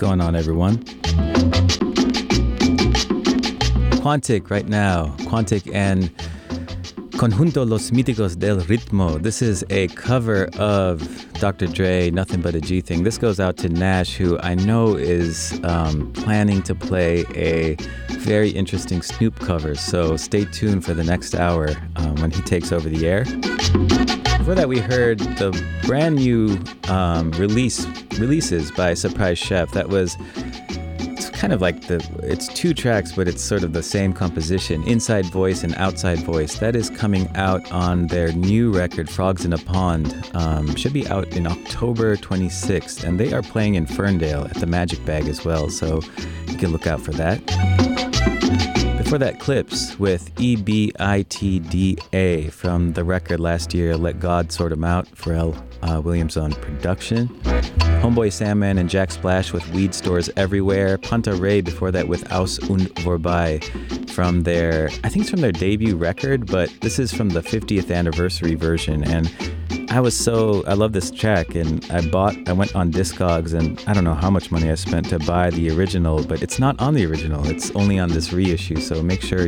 going on, everyone? Quantic right now. Quantic and Conjunto Los Míticos del Ritmo. This is a cover of Dr. Dre, Nothing But a G Thing. This goes out to Nash, who I know is planning to play a very interesting Snoop cover. So stay tuned for the next hour when he takes over the air. Before that, we heard the brand new releases by Surprise Chef. That was, it's kind of like it's two tracks, but it's sort of the same composition, Inside Voice and Outside Voice. That is coming out on their new record, Frogs in a Pond. Should be out in October 26th, and they are playing in Ferndale at the Magic Bag as well, so you can look out for that. Before that, Clips with EBITDA from the record last year, Let God Sort 'Em Out, Pharrell Williams on production. Homeboy Sandman and Jack Splash with Weed Stores Everywhere. Panta Ray before that with Aus und Vorbei from their, I think it's from their debut record, but this is from the 50th anniversary version. And I love this track, and I went on Discogs, and I don't know how much money I spent to buy the original, but it's not on the original. It's only on this reissue, so make sure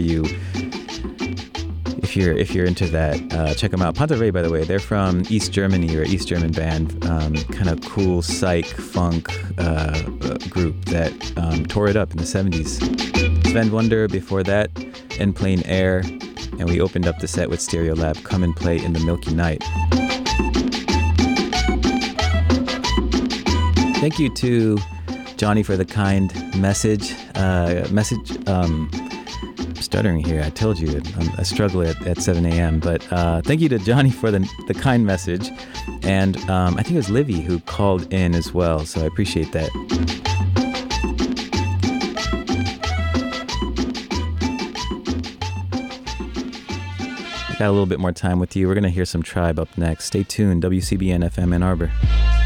if you're into that, check them out. Panta Ray, by the way, they're from East Germany, or East German band, kind of cool psych funk group that tore it up in the 70s. Sven Wonder before that, In Plain Air, and we opened up the set with Stereolab, Come and Play in the Milky Night. Thank you to Johnny for the kind message. Stuttering here, I told you, I struggle at 7 a.m. But thank you to Johnny for the kind message. And I think it was Livy who called in as well, so I appreciate that. I got a little bit more time with you. We're going to hear some Tribe up next. Stay tuned, WCBN FM Ann Arbor.